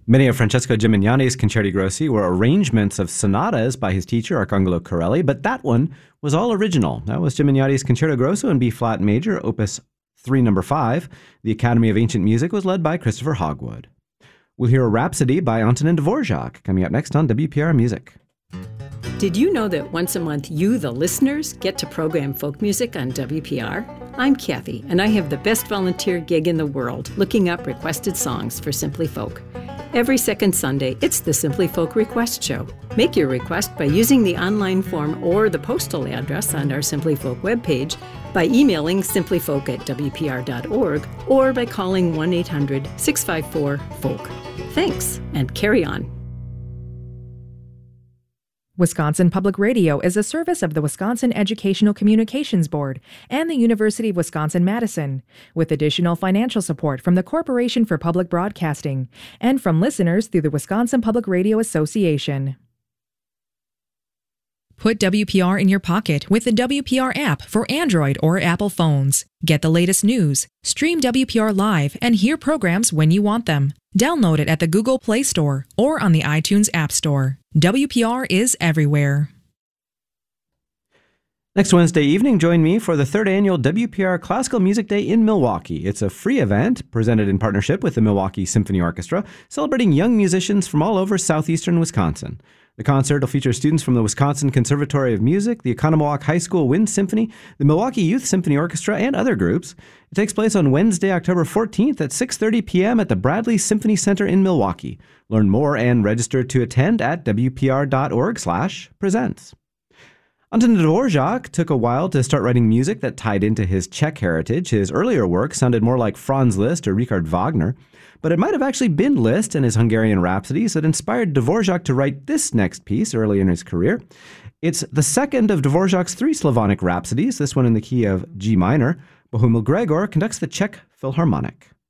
Many of Francesco Gimignani's concerti grossi were arrangements of sonatas by his teacher, Arcangelo Corelli, but that one was all original. That was Gimignani's Concerto Grosso in B-flat major, opus 3, number 5. The Academy of Ancient Music was led by Christopher Hogwood. We'll hear a Rhapsody by Antonin Dvorak coming up next on WPR Music. Did you know that once a month you, the listeners, get to program folk music on WPR? I'm Kathy, and I have the best volunteer gig in the world, looking up requested songs for Simply Folk. Every second Sunday, it's the Simply Folk Request Show. Make your request by using the online form or the postal address on our Simply Folk webpage, by emailing simplyfolk@wpr.org, or by calling 1-800-654-FOLK. Thanks, and carry on. Wisconsin Public Radio is a service of the Wisconsin Educational Communications Board and the University of Wisconsin-Madison, with additional financial support from the Corporation for Public Broadcasting and from listeners through the Wisconsin Public Radio Association. Put WPR in your pocket with the WPR app for Android or Apple phones. Get the latest news, stream WPR live, and hear programs when you want them. Download it at the Google Play Store or on the iTunes App Store. WPR is everywhere. Next Wednesday evening, join me for the 3rd annual WPR Classical Music Day in Milwaukee. It's a free event presented in partnership with the Milwaukee Symphony Orchestra, celebrating young musicians from all over southeastern Wisconsin. The concert will feature students from the Wisconsin Conservatory of Music, the Oconomowoc High School Wind Symphony, the Milwaukee Youth Symphony Orchestra, and other groups. It takes place on Wednesday, October 14th at 6:30 p.m. at the Bradley Symphony Center in Milwaukee. Learn more and register to attend at wpr.org/presents. Antonin Dvorak took a while to start writing music that tied into his Czech heritage. His earlier work sounded more like Franz Liszt or Richard Wagner, but it might have actually been Liszt and his Hungarian Rhapsodies that inspired Dvorak to write this next piece early in his career. It's the second of Dvorak's 3 Slavonic Rhapsodies, this one in the key of G minor. Bohumil Gregor conducts the Czech Philharmonic.